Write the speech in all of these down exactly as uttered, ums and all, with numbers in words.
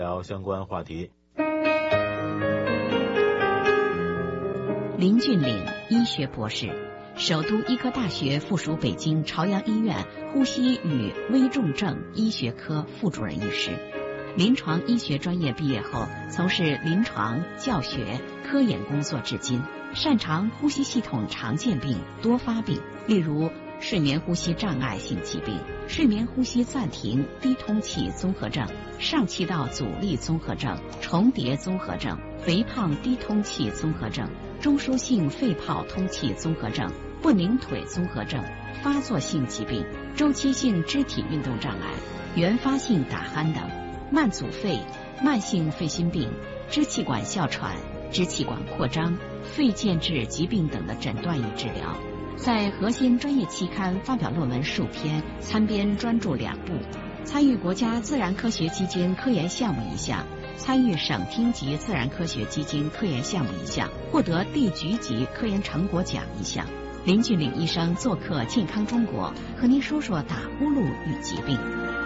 聊相关话题。 林俊岭，医学博士，首都医科大学附属北京朝阳医院呼吸与危重症医学科副主任医师。临床医学专业毕业后，从事临床、教学、科研工作至今，擅长呼吸系统常见病、多发病，例如睡眠呼吸障碍性疾病、睡眠呼吸暂停低通气综合症、上气道阻力综合症、重叠综合症、肥胖低通气综合症、中枢性肺泡通气综合症、不宁腿综合症、发作性疾病、周期性肢体运动障碍、原发性打鼾等，慢阻肺、慢性肺心病、支气管哮喘、支气管扩张、肺间质疾病等的诊断与治疗。在核心专业期刊发表论文数篇，参编专著两部，参与国家自然科学基金科研项目一项，参与省厅级自然科学基金科研项目一项，获得地局级科研成果奖一项。林俊岭医生做客健康中国，和您说说打呼噜与疾病。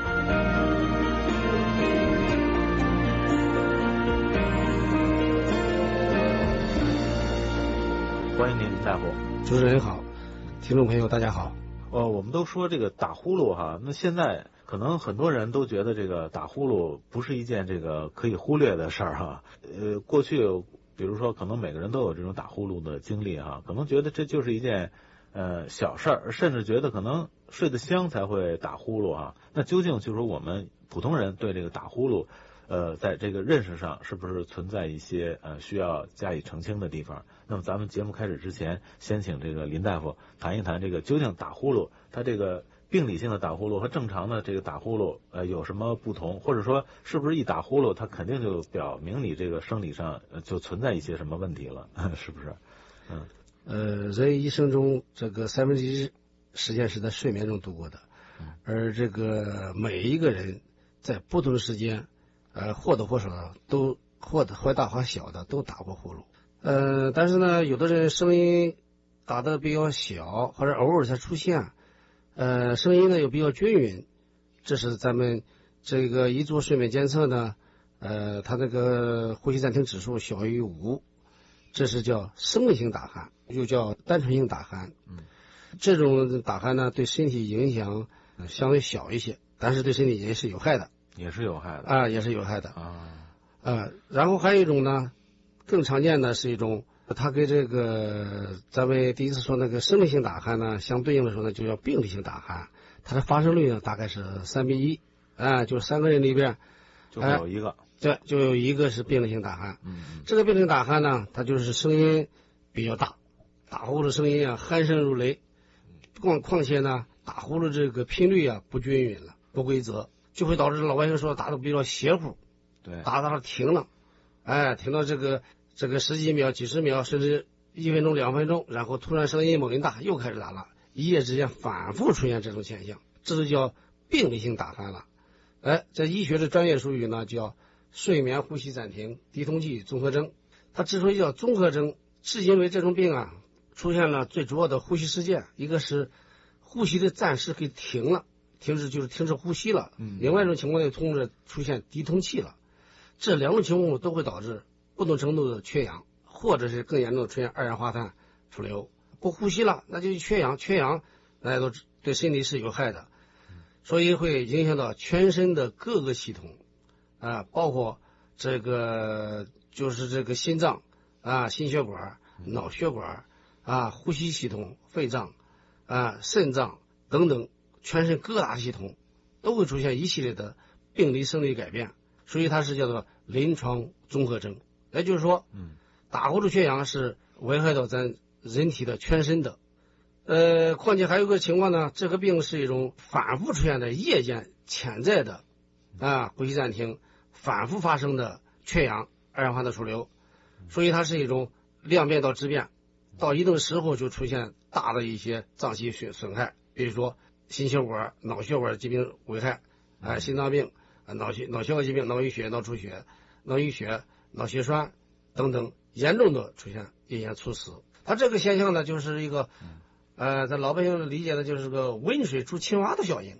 欢迎您，大夫。 主持人好，听众朋友大家好。 呃，我们都说这个打呼噜哈，那现在可能很多人都觉得这个打呼噜不是一件这个可以忽略的事儿哈。呃，过去比如说可能每个人都有这种打呼噜的经历哈，可能觉得这就是一件呃小事儿，甚至觉得可能睡得香才会打呼噜啊。那究竟就是说我们普通人对这个打呼噜呃，在这个认识上是不是存在一些呃需要加以澄清的地方？那么咱们节目开始之前，先请这个林大夫谈一谈这个究竟打呼噜，它这个病理性的打呼噜和正常的这个打呼噜呃有什么不同？或者说是不是一打呼噜，它肯定就表明你这个生理上呃就存在一些什么问题了？是不是？嗯， 呃，人一生中这个三分之一时间是在睡眠中度过的，而这个每一个人在不同的时间。呃，或多或少都或或大或小的都打过呼噜，呃，但是呢，有的人声音打得比较小，或者偶尔才出现，呃，声音呢又比较均匀，这是咱们这个一做睡眠监测呢，呃，他那个呼吸暂停指数小于五，这是叫生理性打鼾，又叫单纯性打鼾。嗯，这种打鼾呢，对身体影响相对小一些，但是对身体也是有害的。 也是有害的啊，也是有害的啊， 呃，然后还有一种呢，更常见的是一种，它跟这个咱们第一次说那个生理性打鼾呢相对应的时候呢，就叫病理性打鼾，它的发生率呢大概是三比一，啊，就三个人里边就会有一个， 对，就有一个是病理性打鼾。 嗯， 这个病理性打鼾呢，它就是声音比较大，打呼噜声音啊鼾声如雷，况况且呢，打呼噜这个频率啊不均匀了，不规则。就会导致老百姓说打的比较邪乎， 对， 打打停了，哎，停到这个这个十几秒、几十秒，甚至一分钟、两分钟，然后突然声音猛一大，又开始打了，一夜之间反复出现这种现象，这就叫病理性打鼾了。哎，在医学的专业术语呢，叫睡眠呼吸暂停低通气综合征。它之所以叫综合征，是因为这种病啊出现了最主要的呼吸事件，一个是呼吸的暂时给停了。停止就是停止呼吸了，嗯，另外一种情况呢，同时出现低通气了，这两种情况都会导致不同程度的缺氧，或者是更严重的出现二氧化碳出流。不呼吸了，那就缺氧，缺氧大家都对身体是有害的，所以会影响到全身的各个系统，啊，包括这个就是这个心脏啊、心血管、脑血管啊、呼吸系统、肺脏啊、肾脏等等。全身各大系统都会出现一系列的病理生理改变，所以它是叫做临床综合征。也就是说，嗯，打呼噜缺氧是危害到咱人体的全身的。呃，况且还有个情况呢，这个病是一种反复出现的夜间潜在的啊呼吸暂停，反复发生的缺氧、二氧化碳出流，所以它是一种量变到质变，到一定时候就出现大的一些脏器损损害，比如说。心血管、脑血管疾病危害，啊、呃，心脏病、啊脑血脑血管疾病、脑溢血、脑出血、脑淤血、脑血栓等等，严重的出现引言猝死。它这个现象呢，就是一个，呃，在老百姓理解的就是个温水煮青蛙的效应。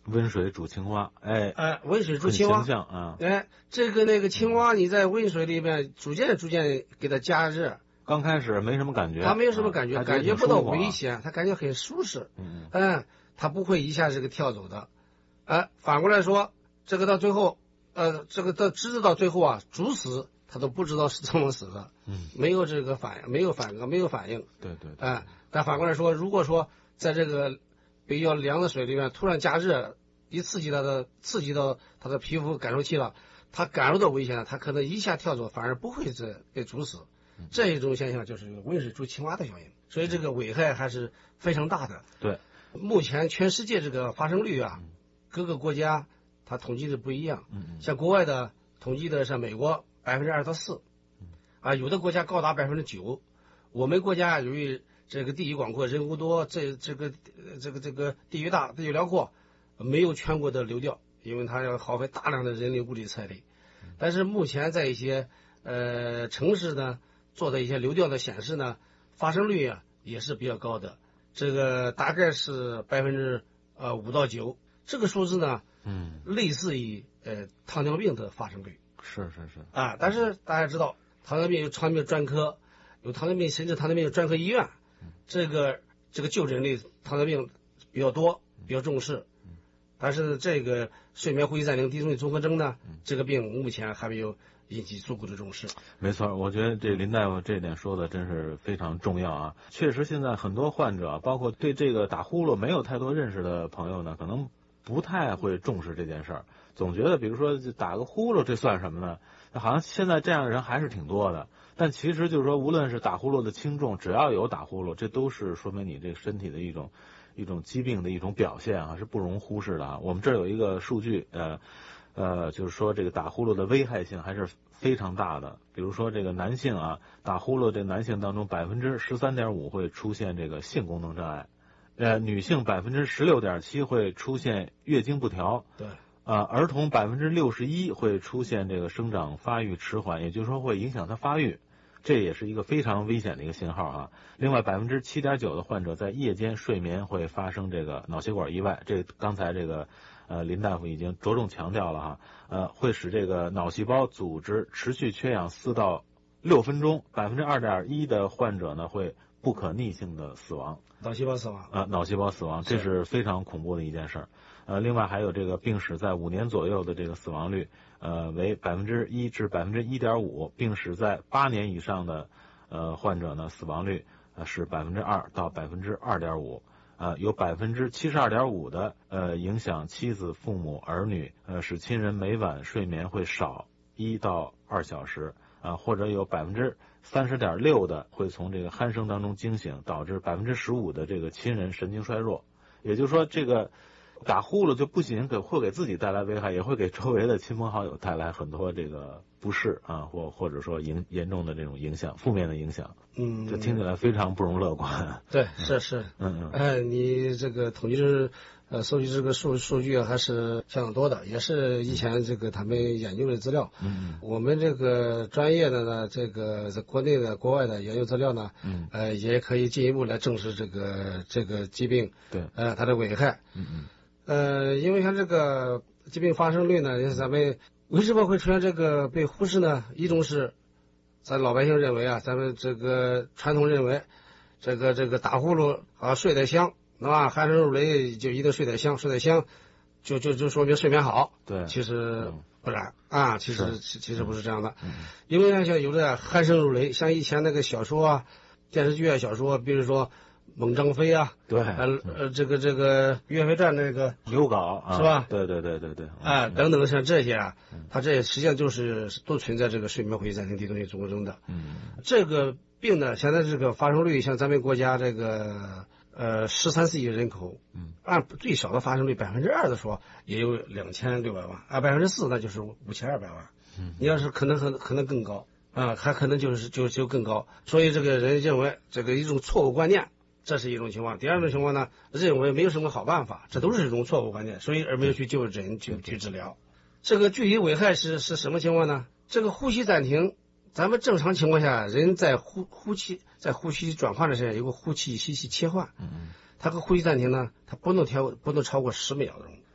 温水煮青蛙，哎哎、呃，温水煮青蛙， 很形象啊。 哎，这个那个青蛙，你在温水里面逐渐逐渐给它加热， 刚开始没什么感觉， 它没有什么感觉， 啊、 感觉不到危啊、 险，它感觉很舒适， 嗯嗯，它不会一下这个跳走的，哎，反过来说，这个到最后，呃，这个到直至到最后啊，煮死他都不知道是怎么死的， 嗯， 没有这个反应，没有反应，没有反应， 对对对， 哎，但反过来说，如果说在这个比较凉的水里面突然加热，一刺激它的刺激到它的皮肤感受器了，它感受到危险了，它可能一下跳走，反而不会这被煮死。这一种现象就是温水煮青蛙的效应，所以这个危害还是非常大的。 对， 目前全世界这个发生率啊，各个国家它统计的不一样。 嗯嗯， 像国外的统计的是美国百分之二到四，啊，有的国家高达百分之九。我们国家由于这个地域广阔，人口多，这这个这个这个地域大，地域辽阔，没有全国的流调，因为它要耗费大量的人力物力财力。但是目前在一些呃城市呢做的一些流调的显示呢，发生率啊也是比较高的，这个大概是百分之呃五到九，这个数字呢， 嗯， 类似于呃糖尿病的发生率。 是是是啊，但是大家知道，糖尿病有糖尿病专科，有糖尿病甚至糖尿病有专科医院，这个这个就诊率糖尿病比较多，比较重视。但是这个睡眠呼吸暂停低动力综合征呢，这个病目前还没有引起足够的重视。 没错，我觉得这林大夫这点说的真是非常重要啊！确实，现在很多患者，包括对这个打呼噜没有太多认识的朋友呢，可能不太会重视这件事儿，总觉得比如说打个呼噜这算什么呢？好像现在这样的人还是挺多的。但其实就是说，无论是打呼噜的轻重，只要有打呼噜，这都是说明你这个身体的一种一种疾病的一种表现啊，是不容忽视的啊。我们这儿有一个数据，呃呃，就是说这个打呼噜的危害性还是非常大的。比如说这个男性啊，打呼噜这男性当中百分之十三点五会出现这个性功能障碍，呃，女性百分之十六点七会出现月经不调， 对。 啊，儿童百分之六十一会出现这个生长发育迟缓，也就是说会影响他发育，这也是一个非常危险的一个信号啊。另外百分之七点九的患者在夜间睡眠会发生这个脑血管意外，这刚才这个呃林大夫已经着重强调了哈，呃，会使这个脑细胞组织持续缺氧四到六分钟，百分之二点一的患者呢会不可逆性的死亡， 脑细胞死亡啊，脑细胞死亡，这是非常恐怖的一件事儿。呃，另外还有这个病史在五年左右的这个死亡率，呃，为百分之一至百分之一点五，病史在八年以上的呃患者呢，死亡率呃是百分之二到百分之二点五，呃，有百分之七十二点五的呃影响妻子、父母、儿女，呃，使亲人每晚睡眠会少一到二小时，啊、呃，或者有百分之三十点六的会从这个鼾声当中惊醒，导致百分之十五的这个亲人神经衰弱。也就是说，这个打呼噜就不仅给会给自己带来危害，也会给周围的亲朋好友带来很多这个不适啊，或或者说影严重的这种影响，负面的影响。 嗯， 这听起来非常不容乐观。 对，是是， 嗯嗯， 哎，你这个统计是呃收集这个数数据还是相当多的，也是以前这个他们研究的资料。 嗯， 我们这个专业的呢，这个在国内的、国外的研究资料呢， 嗯， 呃，也可以进一步来证实这个这个疾病， 对， 呃，它的危害。 嗯嗯。 呃，因为像这个疾病发生率呢，咱们为什么会出现这个被忽视呢？一种是咱老百姓认为啊，咱们这个传统认为，这个这个打呼噜啊睡得香，是吧？鼾声如雷就一定睡得香，睡得香就就就说明睡眠好。 对， 其实嗯不然啊，其实其实不是这样的。 嗯， 因为呢，像有的鼾声如雷，像以前那个小说啊、电视剧啊、小说，比如说猛张飞啊， 对， 呃呃，这个这个《岳飞传》那个刘皋啊， 是吧？ 对对对对对， 啊，等等像这些啊，它这实际上就是都存在这个睡眠呼吸暂停低动力综合征的。 嗯， 这个病呢，现在这个发生率，像咱们国家这个呃十三四亿人口， 嗯， 按最少的发生率百分之二的说，也有两千六百万啊，百分之四那就是五千二百万。 嗯， 你要是可能可可能更高啊，还可能就是就就更高。所以这个人认为这个一种错误观念。这是一种情况，第二种情况呢，认为没有什么好办法，这都是一种错误观念，所以而没有去就诊去去治疗。这个具体危害是是什么情况呢？这个呼吸暂停，咱们正常情况下，人在呼呼气在呼吸转换的时候有个呼气吸气切换， 嗯， 它个呼吸暂停呢，它不能调不能超过十秒钟。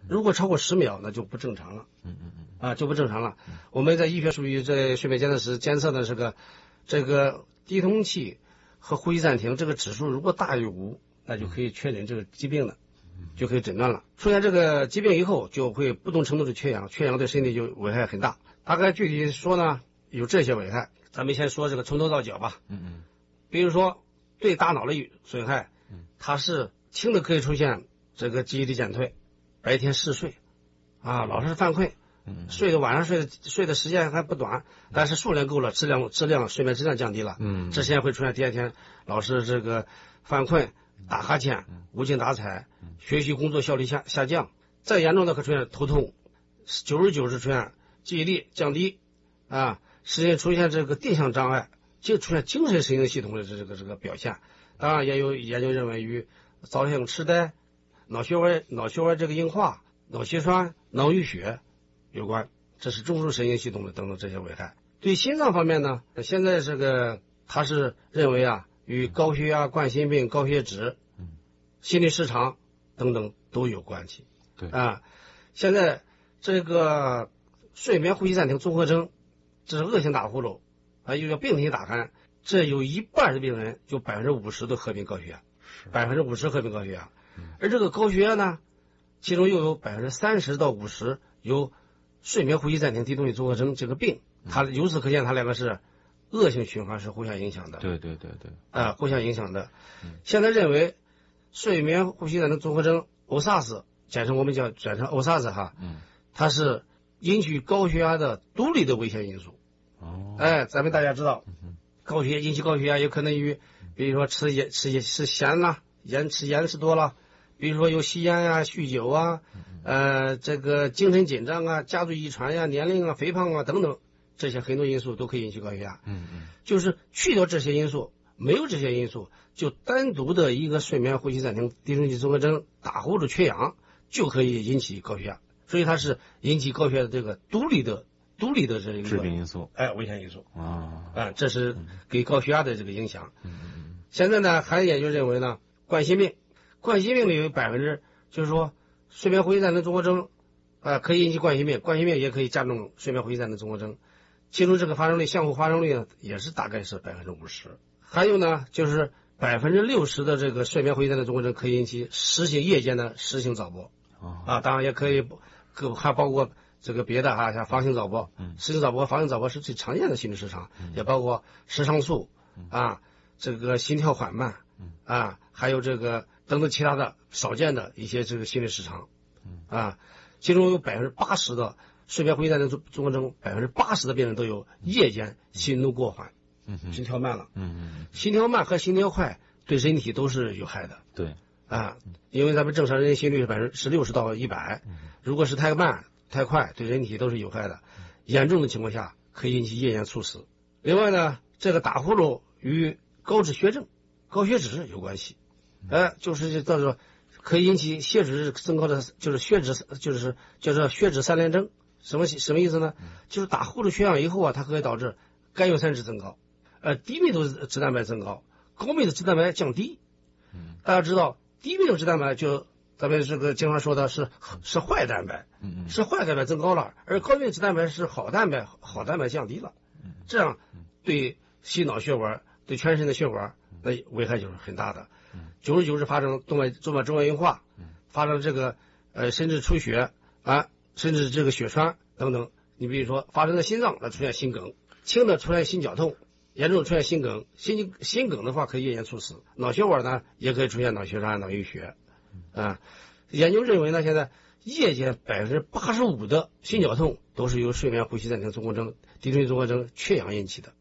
如果超过十秒，那就不正常了。 嗯嗯嗯啊，就不正常了。我们在医学术语在睡眠监测时监测的这个这个低通气和呼吸暂停这个指数，如果大于五，那就可以确诊这个疾病了，就可以诊断了。出现这个疾病以后，就会不同程度的缺氧，缺氧对身体就危害很大。大概具体说呢，有这些危害。咱们先说这个从头到脚吧。 嗯嗯， 比如说对大脑的损害，它是轻的可以出现这个记忆力减退，白天嗜睡，啊，老是犯困。睡的晚上睡的睡的时间还不短，但是数量够了，质量质量睡眠质量降低了。嗯，这些会出现第二天老是这个犯困、打哈欠、无精打采，学习工作效率下下降。再严重的可出现头痛，久而久之出现记忆力降低，啊，实际出现这个定向障碍，就出现精神神经系统的这个这个表现。当然也有研究认为与早性痴呆、脑血管脑血管这个硬化、脑血栓、脑淤血有关，这是中枢神经系统的等等这些危害。对心脏方面呢，现在这个他是认为啊，与高血压、冠心病、高血脂、心律失常等等都有关系。 对啊，现在这个睡眠呼吸暂停综合征，这是恶性打呼噜，啊，又叫病理性打鼾，这有一半的病人就百分之五十都合并高血压，百分之五十合并高血压，而这个高血压呢，其中又有百分之三十到五十有睡眠呼吸暂停低动力综合征这个病，它由此可见，它两个是恶性循环，是互相影响的。 对对对对， 啊、呃，互相影响的。现在认为睡眠呼吸暂停综合征 O S A S， 简称我们叫简称 O S A S 哈，嗯，它是引起高血压的独立的危险因素。哦，哎，咱们大家知道，高血压引起高血压有可能与，比如说吃盐吃盐吃咸啦，盐吃盐吃多了。比如说有吸烟呀、酗酒啊，呃，这个精神紧张啊、家族遗传呀、年龄啊、肥胖啊等等，这些很多因素都可以引起高血压。嗯嗯，就是去掉这些因素，没有这些因素，就单独的一个睡眠呼吸暂停低动力综合征打呼噜缺氧就可以引起高血压，所以它是引起高血压的这个独立的、独立的这一个致病因素， 哎，危险因素啊， 啊，这是给高血压的这个影响。嗯嗯，现在呢，还有研究认为呢，冠心病。冠心病里有百分之，就是说睡眠呼吸暂停综合征，啊、呃，可以引起冠心病，冠心病也可以加重睡眠呼吸暂停综合征，其中这个发生率相互发生率呢也是大概是百分之五十。还有呢，就是百分之六十的这个睡眠呼吸暂停综合征可以引起实行夜间的实行早搏，啊，当然也可以，可还包括这个别的哈，像房型早搏，实行早搏、房型早搏是最常见的心理失常，也包括肾上素啊，这个心跳缓慢啊，还有这个。等等其他的少见的一些这个心理失常，啊，其中有百分之八十的睡眠呼吸暂停综合征，百分之八十的病人都有夜间心率过缓，心跳慢了，心跳慢和心跳快对人体都是有害的， 对， 啊，因为咱们正常人心率是百分之是六十到一百，如果是太慢太快，对人体都是有害的，严重的情况下可以引起夜间猝死。另外呢，这个打呼噜与高脂血症、高血脂有关系。哎，就是叫做可以引起血脂增高的，就是血脂，就是叫做血脂三联征。什么什么意思呢？就是打呼噜缺氧以后啊，它可以导致甘油三酯增高，呃，低密度脂蛋白增高，高密度脂蛋白降低。大家知道，低密度脂蛋白就咱们这个经常说的是是坏蛋白，是坏蛋白增高了，而高密度脂蛋白是好蛋白，好蛋白降低了。这样对心脑血管、对全身的血管那危害就是很大的。久而久之发生动脉动脉粥样硬化，发生这个呃甚至出血啊，甚至这个血栓等等。你比如说发生在心脏，那出现心梗，轻的出现心绞痛，严重出现心梗。心心梗的话可以夜间猝死。脑血管呢也可以出现脑血栓、脑淤血。啊，研究认为呢，现在夜间百分之八十五的心绞痛都是由睡眠呼吸暂停综合征低动力综合征缺氧引起的。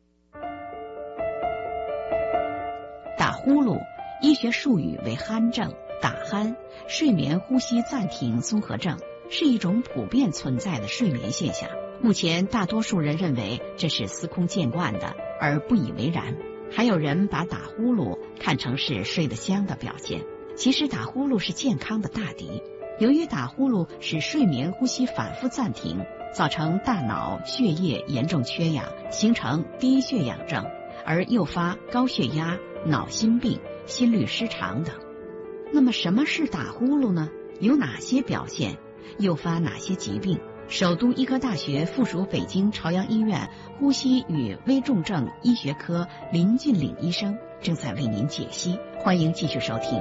打呼噜。医学术语为鼾症、打鼾、睡眠呼吸暂停综合症，是一种普遍存在的睡眠现象。目前大多数人认为这是司空见惯的，而不以为然。还有人把打呼噜看成是睡得香的表现，其实打呼噜是健康的大敌。由于打呼噜使睡眠呼吸反复暂停，造成大脑血液严重缺氧，形成低血氧症，而诱发高血压、脑心病、心律失常等。那么什么是打呼噜呢？有哪些表现？ 诱发哪些疾病？首都医科大学附属北京朝阳医院呼吸与危重症医学科林俊岭医生正在为您解析，欢迎继续收听。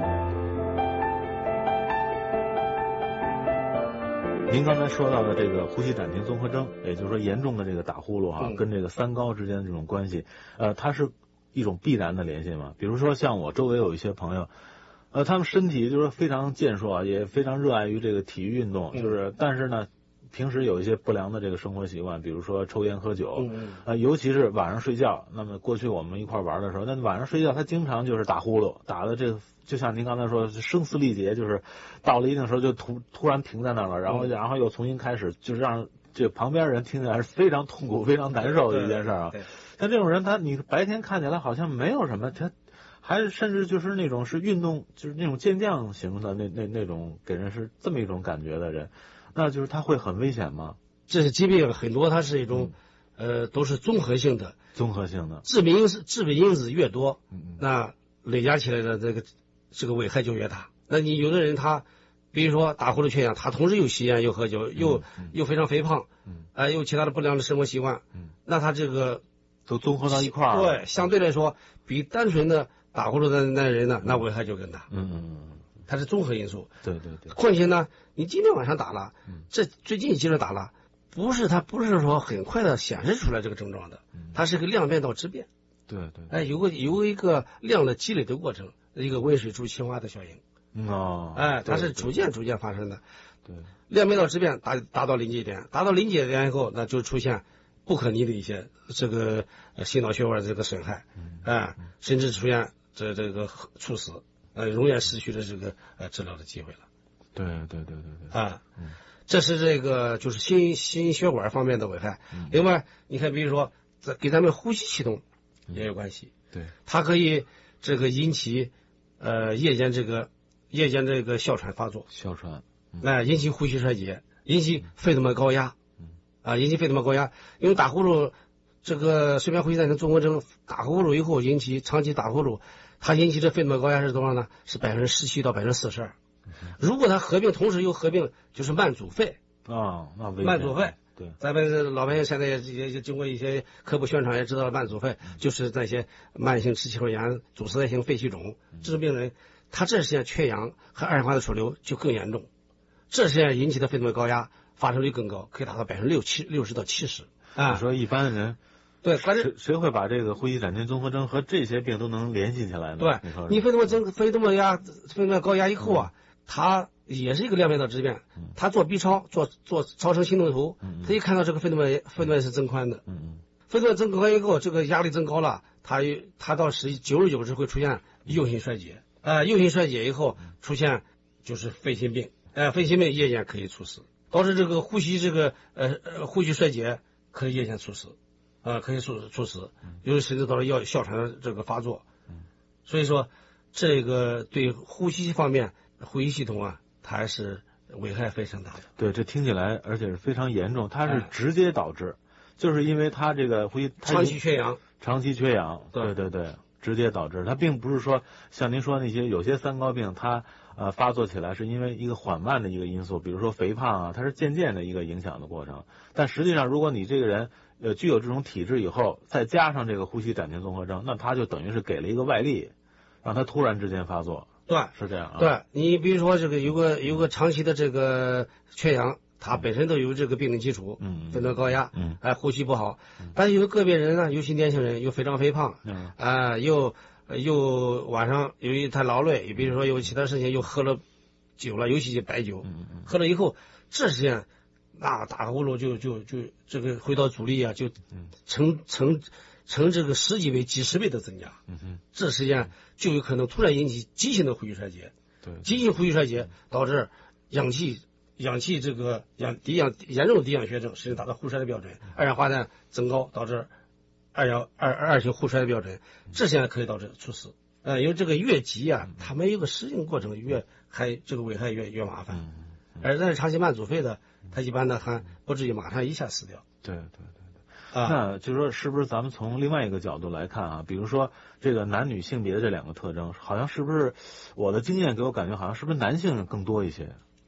您刚才说到的这个呼吸暂停综合征，也就是说严重的这个打呼噜哈、啊， 嗯、 跟这个三高之间的这种关系，呃，它是一种必然的联系嘛？比如说像我周围有一些朋友，呃，他们身体就是非常健硕，也非常热爱于这个体育运动， 嗯、 就是，但是呢，平时有一些不良的这个生活习惯，比如说抽烟喝酒， 嗯、 呃，尤其是晚上睡觉。那么过去我们一块玩的时候，那晚上睡觉他经常就是打呼噜，打的这个。就像您刚才说，声嘶力竭，就是到了一定时候就突突然停在那儿了，然后然后又重新开始，就是让这旁边人听起来是非常痛苦、非常难受的一件事啊。像这种人，他你白天看起来好像没有什么，他还甚至就是那种是运动，就是那种健将型的那那那种给人是这么一种感觉的人，那就是他会很危险吗？ 这些疾病很多，它是一种、嗯、呃都是综合性的， 综合性的致病因子致病因子越多， 嗯、 那累加起来的这个。这个危害就越大。那你有的人他，比如说打呼噜缺氧，他同时又吸烟又喝酒，又、嗯、又非常肥胖， 嗯， 哎、呃，又其他的不良的生活习惯， 嗯， 那他这个都综合到一块儿， 对，相对来说比单纯的打呼噜的那人呢，那危害就更大。 嗯嗯嗯， 它是综合因素。 对对对。 况且呢，你今天晚上打了， 嗯， 这最近接着打了，不是它不是说很快的显示出来这个症状的， 嗯、 它是个量变到质变。 对对。 哎，有个有一个量的积累的过程。一个温水煮青蛙的效应， 嗯哦， 哎，它是逐渐逐渐发生的， 对， 量变到质变，达达到临界点，达到临界点以后，那就出现不可逆的一些这个心脑血管的这个损害， 嗯， 哎，甚至出现这这个猝死，呃，永远失去了这个呃治疗的机会了。 对对对对对， 啊， 嗯， 这是这个就是心心血管方面的危害。 嗯、 另外，你看，比如说，这跟咱们呼吸系统也有关系， 嗯、对， 它可以这个引起。呃，夜间这个夜间这个哮喘发作， 哮喘， 那、嗯、引起呼吸衰竭，引起肺动脉高压， 嗯， 啊，引起肺动脉高压，因为打呼噜，这个睡眠呼吸暂停综合征，打呼噜以后引起长期打呼噜，它引起这肺动脉高压是多少呢？是百分之十七到百分之四十二。如果它合并，同时又合并就是慢阻肺啊，那慢阻肺。 对， 咱们老百姓现在也也经过一些科普宣传，也知道了慢阻肺、嗯、就是那些慢性支气管炎、阻塞性肺气肿，这种病人，他这实际上缺氧和二氧化碳储留就更严重，这实际上引起的肺动脉高压发生率更高，可以达到百分之六七六十到七十。啊， 你说一般的人， 对，关键谁谁会把这个呼吸暂停综合征和这些病都能联系起来呢？ 对，你肺动脉增肺动脉压肺动脉高压以后啊，它。嗯也是一个量变到质变，他做 B 超，做做超声心动图，他一看到这个肺动脉肺动脉是增宽的，肺动脉增宽以后，这个压力增高了，他他到十九十九是会出现右心衰竭，啊、呃，右心衰竭以后出现就是肺心病，呃，肺心病夜间可以猝死，导致这个呼吸这个呃呃呼吸衰竭可以夜间猝死，啊、呃，可以猝猝死，有甚至到了要哮喘的这个发作，所以说这个对呼吸方面呼吸系统啊。它还是危害非常大的。 对，这听起来而且是非常严重，它是直接导致，哎、就是因为它这个呼吸长期缺氧， 长期缺氧， 对对对对，直接导致。它并不是说像您说那些有些三高病，它呃发作起来是因为一个缓慢的一个因素，比如说肥胖啊，它是渐渐的一个影响的过程。但实际上，如果你这个人呃具有这种体质以后，再加上这个呼吸暂停综合征，那它就等于是给了一个外力，让它突然之间发作。 对， 是这样啊。 对，你比如说这个有个有个长期的这个缺氧，它本身都有这个病理基础， 嗯， 肺动脉高压， 嗯， 哎，呼吸不好，但是有个别人呢，尤其年轻人又非常肥胖， 嗯， 啊、呃，又又晚上由于他劳累，比如说有其他事情又喝了酒了，尤其是白酒， 嗯嗯， 喝了以后，这实际上那打呼噜就就就这个回到阻力啊，就成成。成这个十几倍、几十倍的增加， 嗯哼， 这实际上就有可能突然引起急性的呼吸衰竭。 对， 急性呼吸衰竭导致氧气、氧气这个氧低氧严重的低氧血症，甚至达到呼衰的标准，二氧化碳增高导致二氧二二型呼衰的标准，这现在可以导致猝死。呃，因为这个越急啊，它没有个适应过程，越还这个危害越越麻烦。 嗯嗯、 而但是长期慢阻肺的，它一般呢还不至于马上一下死掉。 对对对。那就是说，是不是咱们从另外一个角度来看啊？比如说这个男女性别这两个特征，好像是不是我的经验给我感觉好像是不是男性更多一些？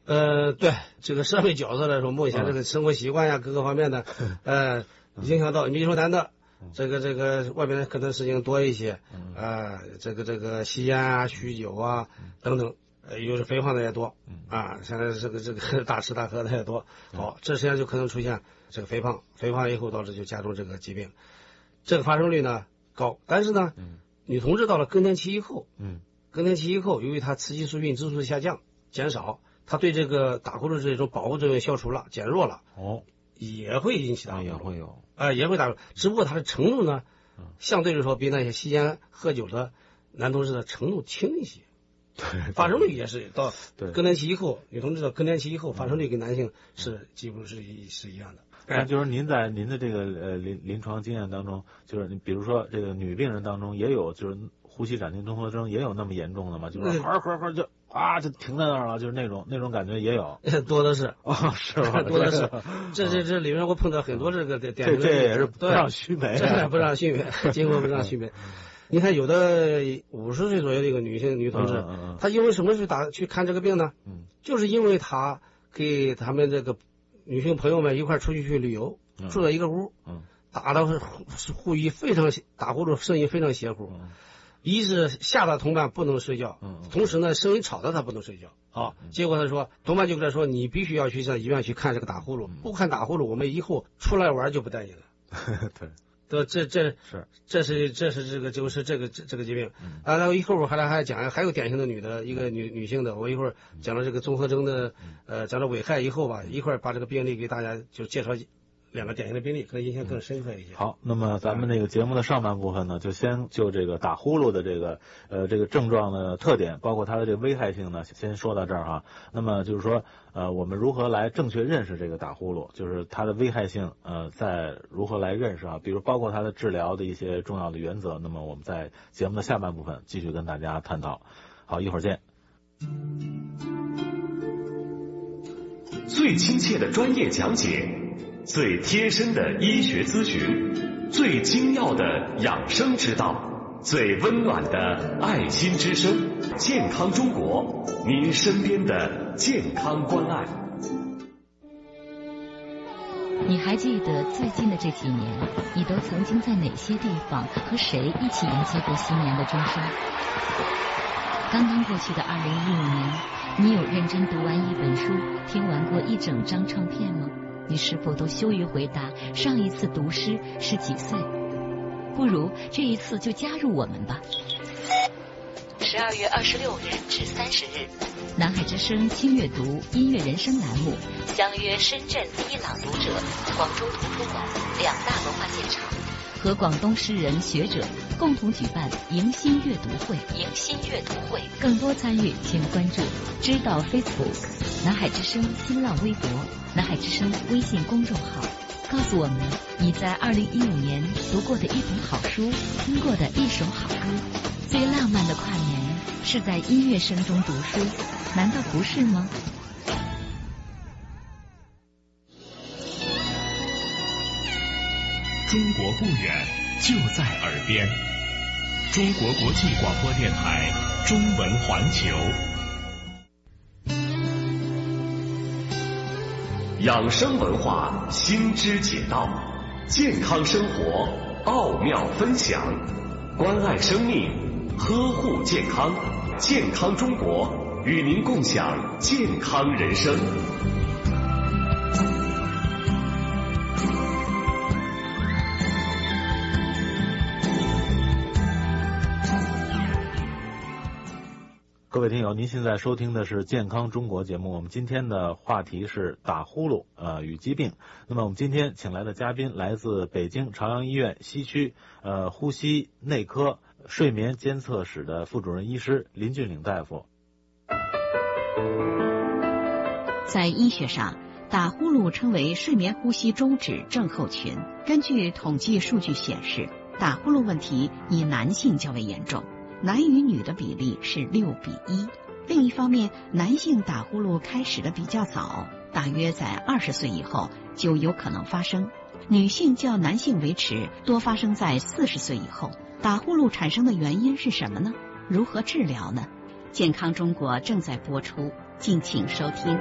呃，对这个社会角色来说，目前这个生活习惯呀，各个方面的，呃，影响到。你比如说男的，这个这个外边可能事情多一些，啊、呃，这个这个吸烟啊、酗酒啊等等，呃，又是肥胖的也多，啊，现在这个这个大吃大喝的也多，好，这实际上就可能出现这个肥胖，肥胖以后导致就加重这个疾病，这个发生率呢高，但是呢，女同志到了更年期以后，嗯，更年期以后，由于她雌激素、孕激素的下降、减少。它对这个打呼噜这种保护作用消除了、减弱了，哦，也会引起打呼噜， 也会有， 啊、呃，也会打呼噜，只不过它的程度呢，嗯、相对来说比那些吸烟喝酒的男同志的程度轻一些， 对， 发生率也是到更年期以后，女同志到更年期以后，发生率跟男性是几乎是一是一样的。 那就是您在您的这个呃临临床经验当中，就是你比如说这个女病人当中也有就是呼吸暂停综合征也有那么严重的吗？就是呵呵呵就啊就停在那儿了，就是那种那种感觉也有， 多的是哦，是吧？ 多的是，这这这里面我碰到很多这个典型的， 这这也是不让须眉， 真的不让须眉，经过不让须眉。你看，有的五十岁左右的一个女性女同志，嗯嗯嗯她因为什么去打去看这个病呢？嗯，就是因为她给他们这个女性朋友们一块出去去旅游，嗯、住在一个屋，嗯，打的呼吸非常打呼噜，声音非常邪乎。嗯，一是吓得同伴不能睡觉，嗯，同时呢声音吵得他不能睡觉。好，嗯、结果他说，同伴就跟他说，你必须要去上医院去看这个打呼噜，嗯、不看打呼噜，我们以后出来玩就不带你了。 对。 对，这这是这是这是这个就是这个这这个疾病啊。然后一会儿我还来还讲还有典型的女的一个女女性的，我一会儿讲了这个综合征的呃讲了危害以后吧，一会儿把这个病例给大家就介绍两个典型的病例，可能印象更深刻一些。 好，那么咱们这个节目的上半部分呢，就先就这个打呼噜的这个呃这个症状的特点，包括它的这个危害性呢，先说到这儿哈。那么就是说呃我们如何来正确认识这个打呼噜，就是它的危害性呃再如何来认识啊，比如包括它的治疗的一些重要的原则。那么我们在节目的下半部分继续跟大家探讨。好，一会儿见。 最亲切的专业讲解，最贴身的医学咨询，最精要的养生之道，最温暖的爱心之声，健康中国，您身边的健康关爱。 你还记得最近的这几年，你都曾经在哪些地方和谁一起迎接过新年的钟声？刚刚过去的二零一五年，你有认真读完一本书，听完过一整张唱片吗？你是否都羞于回答上一次读诗是几岁？不如这一次就加入我们吧。十二月二十六日至三十日，南海之声轻阅读音乐人生栏目相约深圳第一朗读者、广州图书馆两大文化现场，和广东诗人学者共同举办迎新阅读会。迎新阅读会，更多参与请关注知道 Facebook、南海之声新浪微博、南海之声微信公众号，告诉我们你在二零一五年读过的一本好书，听过的一首好歌。最浪漫的跨年是在音乐声中读书，难道不是吗？ 中国不远，就在耳边。中国国际广播电台中文环球，养生文化新知解道，健康生活奥妙分享，关爱生命，呵护健康，健康中国与您共享健康人生。 各位听友，您现在收听的是健康中国节目，我们今天的话题是打呼噜呃与疾病。那么我们今天请来的嘉宾来自北京朝阳医院西区呃呼吸内科睡眠监测室的副主任医师林俊岭大夫。 在医学上，打呼噜称为睡眠呼吸中止症候群。根据统计数据显示，打呼噜问题以男性较为严重，男与女的比例是六比一。另一方面，男性打呼噜开始的比较早，大约在二十岁以后就有可能发生。女性较男性为迟，多发生在四十岁以后。打呼噜产生的原因是什么呢？如何治疗呢？健康中国正在播出， 敬请收听。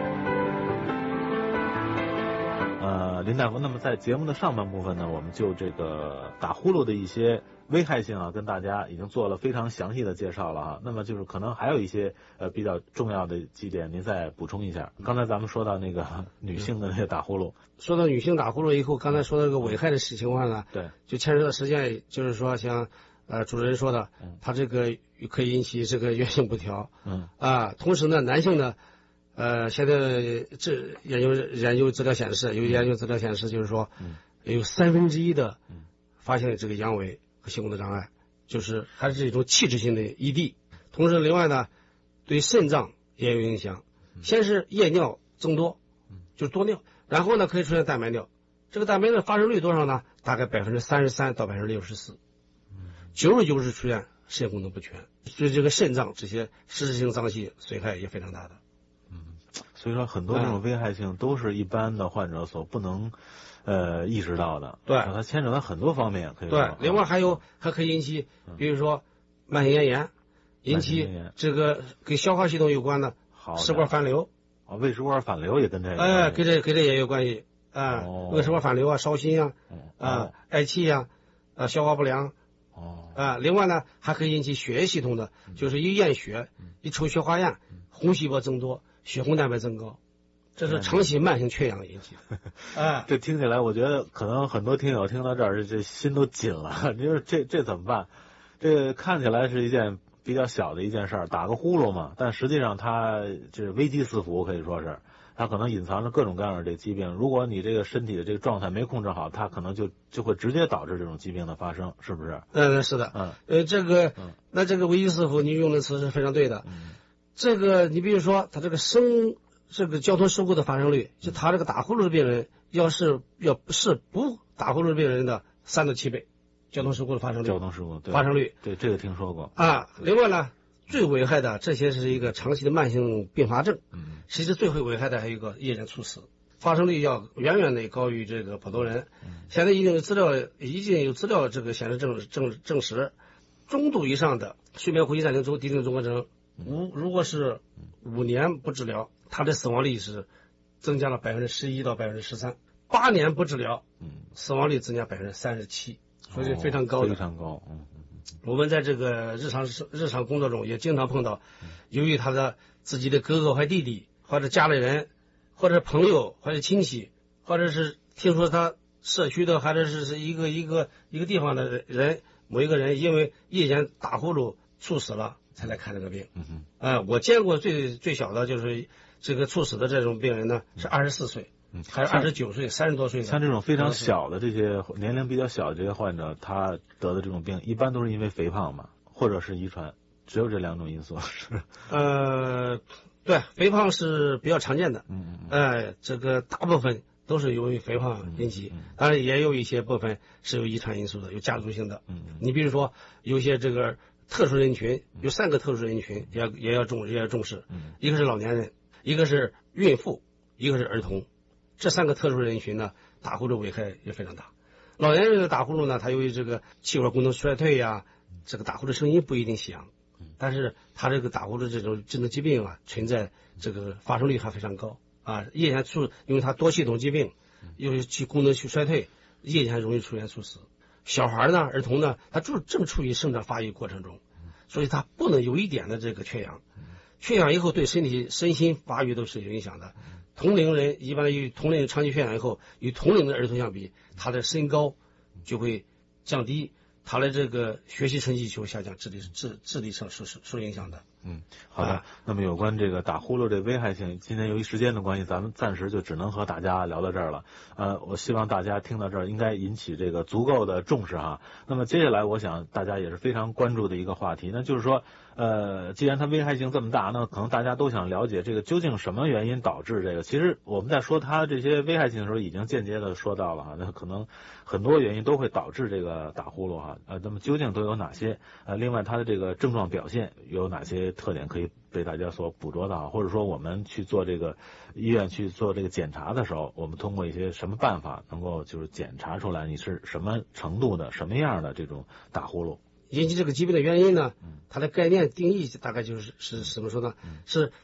呃，林大夫，那么在节目的上半部分呢，我们就这个打呼噜的一些危害性啊，跟大家已经做了非常详细的介绍了哈。那么就是可能还有一些呃比较重要的几点，您再补充一下。刚才咱们说到那个女性的那个打呼噜， 说到女性打呼噜以后，刚才说到这个危害的情况呢， 对， 就牵扯到实际上就是说像呃主持人说的，它这个可以引起这个月经不调， 嗯啊，同时呢，男性呢。呃，现在这研究研究资料显示，有研究资料显示，就是说， 嗯、 有三分之一的发现这个阳痿和性功能障碍，就是还是一种器质性的 E D。同时，另外呢，对肾脏也有影响。先是夜尿增多，就是多尿，然后呢可以出现蛋白尿。这个蛋白尿发生率多少呢？大概百分之三十三到百分之六十四，九十九是出现肾功能不全，所以这个肾脏这些实质性脏器损害也非常大的。 所以说，很多这种危害性都是一般的患者所不能，呃，意识到的。 对， 它牵扯到很多方面，可以说。 对，另外还有还可以引起，比如说慢性咽炎，引起这个跟消化系统有关的食管反流。 啊，胃食管反流也跟这个。 哎，跟这跟这也有关系啊， 哦、 胃食管反流啊，烧心啊， 哦、 啊，嗳气啊，啊，消化不良。 哦。 啊，另外呢，还可以引起血液系统的， 嗯、 就是一验血，嗯、一抽血化验，嗯、红细胞增多。血红蛋白增高，这是长期慢性缺氧引起的。哎， 这听起来，我觉得可能很多听友听到这儿，这心都紧了。你说这这怎么办？这看起来是一件比较小的一件事儿，打个呼噜嘛，但实际上它这危机四伏，可以说是它可能隐藏着各种各样的这个疾病。如果你这个身体的这个状态没控制好，它可能就就会直接导致这种疾病的发生，是不是？ 嗯，是的。 嗯， 呃，这个，嗯、那这个危机四伏，你用的词是非常对的。嗯。这个，你比如说，他这个生这个交通事故的发生率，就他这个打呼噜的病人，要是要是不打呼噜的病人的三到七倍，交通事故的发生率。 交通事故发生率， 对这个听说过啊。另外呢，最危害的这些是一个长期的慢性并发症。嗯。其实最会危害的还有一个夜间猝死，发生率要远远的高于这个普通人。嗯。现在已经有资料，已经有资料这个显示证证证实，中度以上的睡眠呼吸暂停综低龄综合征。五如果是五年不治疗，它的死亡率是增加了百分之十一到百分之十三；八年不治疗，死亡率增加百分之三十七，所以非常高的。 非常高。嗯， 我们在这个日常日常工作中也经常碰到，由于他的自己的哥哥或弟弟，或者家里人，或者朋友，或者亲戚，或者是听说他社区的，或者是一个一个一个地方的人，某一个人因为夜间打呼噜猝死了。才来看这个病，嗯哼，呃，我见过最最小的就是这个猝死的这种病人呢，是二十四岁，嗯，还是二十九岁，三十多岁的。 像这种非常小的这些年龄比较小的这些患者，他得的这种病，一般都是因为肥胖嘛，或者是遗传，只有这两种因素是。 呃，对，肥胖是比较常见的，嗯嗯，呃，这个大部分都是由于肥胖引起，嗯、当然也有一些部分是有遗传因素的，有家族性的，嗯嗯，你比如说有些这个。特殊人群有三个特殊人群也要也要重也要重视，嗯，一个是老年人，一个是孕妇，一个是儿童，这三个特殊人群呢，打呼噜危害也非常大。老年人的打呼噜呢，他由于这个气管功能衰退呀、啊，这个打呼噜声音不一定响，但是他这个打呼噜这种这种疾病啊，存在这个发生率还非常高啊。夜间猝，因为他多系统疾病，由于其功能去衰退，夜间容易出现猝死。小孩呢，儿童呢，他就正处于生长发育过程中，所以他不能有一点的这个缺氧，缺氧以后对身体身心发育都是有影响的。同龄人一般与同龄人长期缺氧以后，与同龄的儿童相比，他的身高就会降低，他的这个学习成绩就会下降，智力智智力上受受影响的。 嗯，好的。啊、那么有关这个打呼噜这危害性，今天由于时间的关系，咱们暂时就只能和大家聊到这儿了。呃，我希望大家听到这儿应该引起这个足够的重视哈。那么接下来，我想大家也是非常关注的一个话题，那就是说，呃，既然它危害性这么大，那可能大家都想了解这个究竟什么原因导致这个。其实我们在说它这些危害性的时候，已经间接的说到了哈，那可能很多原因都会导致这个打呼噜哈。呃，那么究竟都有哪些？呃，另外它的这个症状表现有哪些特点可以被大家所捕捉到，或者说我们去做这个医院去做这个检查的时候，我们通过一些什么办法能够就是检查出来你是什么程度的什么样的这种打呼噜。 引起这个疾病的原因呢，它的概念定义大概就是是怎么说呢？是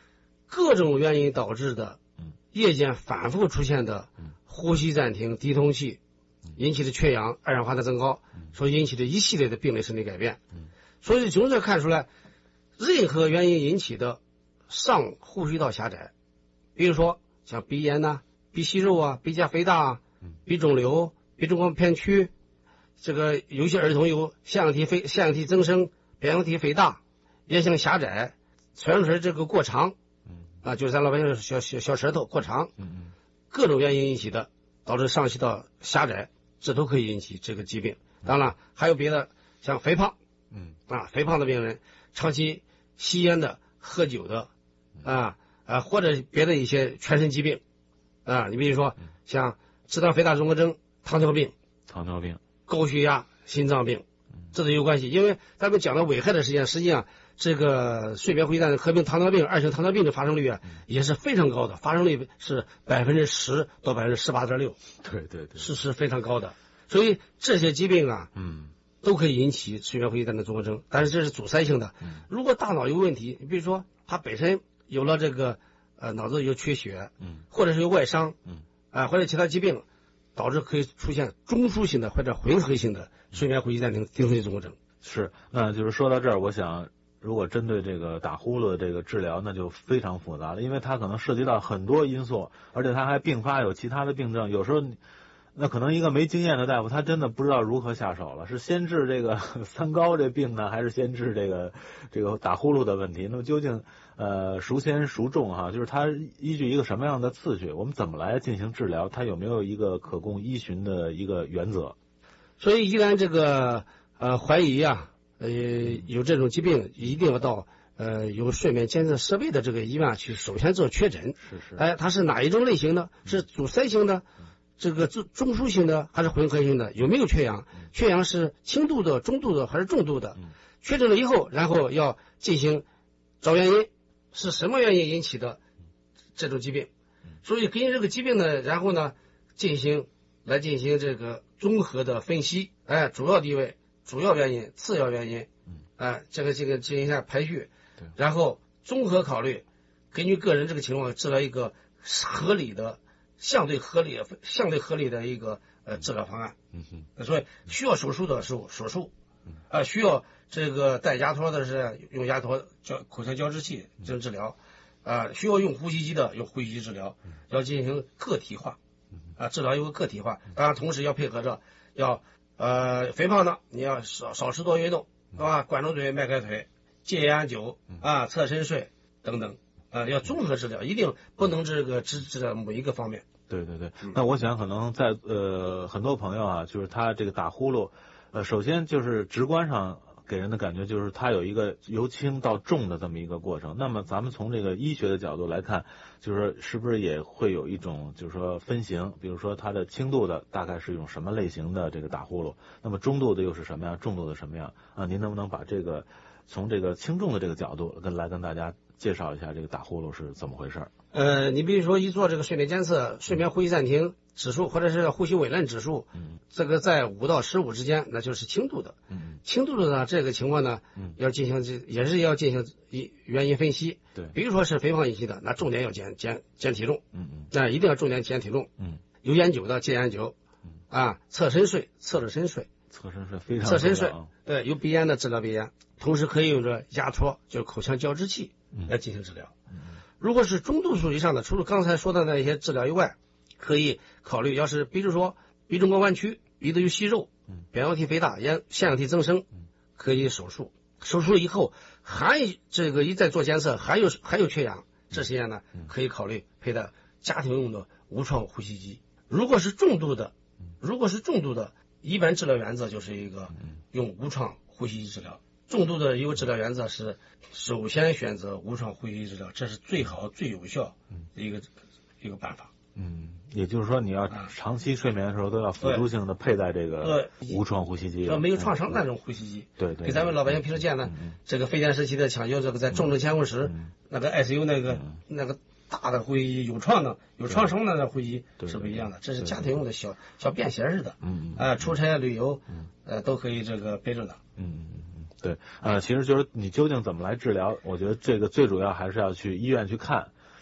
各种原因导致的夜间反复出现的呼吸暂停、低通气引起的缺氧、二氧化碳增高所引起的一系列的病理生理改变。所以从这看出来，任何原因引起的上呼吸道狭窄，比如说像鼻炎呐、啊、鼻息肉啊、鼻甲肥大啊、鼻肿瘤、鼻中隔片区，这个有些儿童有腺样体肥、腺样体增生、扁桃体肥大、咽腺狭窄、喘水这个过长，啊，就是咱老百姓小小小舌头过长，各种原因引起的导致上气道狭窄，这都可以引起这个疾病。当然还有别的，像肥胖，嗯啊，肥胖的病人长期吸烟的、喝酒的，啊啊，或者别的一些全身疾病，啊，你比如说像脂肪肥大综合征、糖尿病、 糖尿病、 高血压、心脏病，这都有关系。因为咱们讲的危害的时间，实际上这个睡眠呼吸暂停合并糖尿病、二型糖尿病的发生率啊也是非常高的，发生率是百分之十到百分之十八点六， 对对对， 是是非常高的。所以这些疾病啊， 嗯， 都可以引起睡眠呼吸暂停综合征，但是这是阻塞性的。如果大脑有问题，你比如说他本身有了这个呃脑子有缺血，嗯，或者是有外伤，嗯，啊、呃、或者其他疾病，导致可以出现中枢性的或者混合性的睡眠呼吸暂停低通气综合征。 是，那就是说到这儿，我想如果针对这个打呼噜的这个治疗，那就非常复杂了，因为它可能涉及到很多因素，而且它还并发有其他的病症，有时候那可能一个没经验的大夫，他真的不知道如何下手了，是先治这个三高这病呢，还是先治这个这个打呼噜的问题？那么究竟呃孰先孰重哈？就是它依据一个什么样的次序，我们怎么来进行治疗？它有没有一个可供依循的一个原则？ 所以，一旦这个呃怀疑啊，呃有这种疾病，一定要到呃有睡眠监测设备的这个医院去，首先做确诊。 是是。 哎，它是哪一种类型的？是阻塞型的？这个中中枢性的还是混合性的？有没有缺氧？缺氧是轻度的、中度的还是重度的？确诊了以后，然后要进行找原因，是什么原因引起的这种疾病？所以根据这个疾病呢，然后呢进行来进行这个综合的分析，哎，主要地位、主要原因、次要原因，哎，这个这个进行一下排序，然后综合考虑，根据个人这个情况治疗一个合理的。相对合理、相对合理的一个呃治疗方案。嗯哼，所以需要手术的是手术，啊、呃，需要这个戴牙托的是用牙托交口腔交织器进行治疗，啊、呃，需要用呼吸机的用呼吸机治疗，要进行个体化，啊、呃，治疗有个个体化，当然同时要配合着要呃肥胖的你要少少吃多运动，是吧？管住嘴、迈开腿、戒烟酒啊、侧身睡等等。啊、呃，要综合治疗，一定不能这个只治疗某一个方面。 对对对，那我想可能在呃很多朋友啊，就是他这个打呼噜，呃，首先就是直观上给人的感觉就是他有一个由轻到重的这么一个过程。那么咱们从这个医学的角度来看，就是说是不是也会有一种就是说分型，比如说它的轻度的大概是一种什么类型的这个打呼噜，那么中度的又是什么样，重度的什么样啊？您能不能把这个从这个轻重的这个角度跟来跟大家介绍一下这个打呼噜是怎么回事？ 呃，你比如说一做这个睡眠监测，睡眠呼吸暂停指数或者是呼吸紊乱指数，嗯，这个在五到十五之间，那就是轻度的。嗯，轻度的呢，这个情况呢，嗯，要进行这也是要进行一原因分析。对，比如说是肥胖引起的，那重点要减减减体重。嗯嗯，那一定要重点减体重。嗯，有烟酒的戒烟酒。嗯啊，侧身睡，侧着身睡。 侧身睡非常侧身睡，对，有鼻炎的治疗鼻炎，同时可以用着牙托，就是口腔交织器来进行治疗。嗯，如果是中度数以上的，除了刚才说的那些治疗以外，可以考虑，要是比如说鼻中隔弯曲、鼻子有息肉、扁桃体肥大、咽腺样体增生，可以手术。手术以后还这个一再做监测，还有还有缺氧，这些呢可以考虑佩戴家庭用的无创呼吸机。如果是重度的，如果是重度的。一般治疗原则就是一个用无创呼吸机治疗，重度的一个治疗原则是首先选择无创呼吸机治疗，这是最好最有效的一个、嗯、一个办法。嗯， 也就是说你要长期睡眠的时候都要辅助性的佩戴这个无创呼吸机， 要没有创伤那种呼吸机。 对 对, 对， 给咱们老百姓平时见的、嗯、这个非典时期的抢救，这个在重症监护室、嗯、那个 I C U 那个、嗯、那个大的呼吸机，有创的有创伤的那呼吸是不一样的，这是家庭用的小小便携式的，嗯啊、呃，出差旅游，嗯呃都可以这个背着的， 嗯嗯嗯，对，呃，其实就是你究竟怎么来治疗，我觉得这个最主要还是要去医院去看，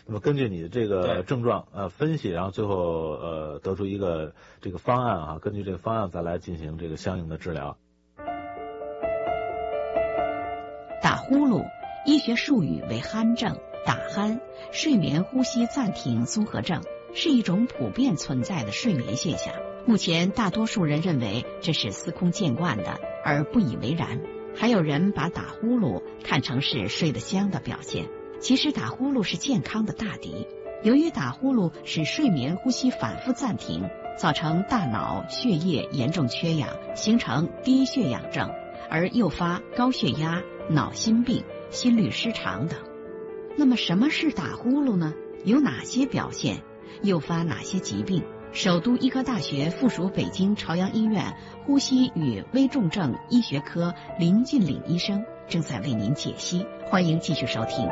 那么根据你的这个症状呃分析，然后最后呃得出一个这个方案啊，根据这个方案再来进行这个相应的治疗。 打呼噜，医学术语为鼾症、打鼾、睡眠呼吸暂停综合症，是一种普遍存在的睡眠现象。目前大多数人认为这是司空见惯的，而不以为然。还有人把打呼噜看成是睡得香的表现。其实打呼噜是健康的大敌。由于打呼噜使睡眠呼吸反复暂停，造成大脑血液严重缺氧，形成低血氧症，而诱发高血压、脑心病、心律失常等。那么什么是打呼噜呢？有哪些表现？诱发哪些疾病？首都医科大学附属北京朝阳医院呼吸与危重症医学科林俊岭医生正在为您解析，欢迎继续收听。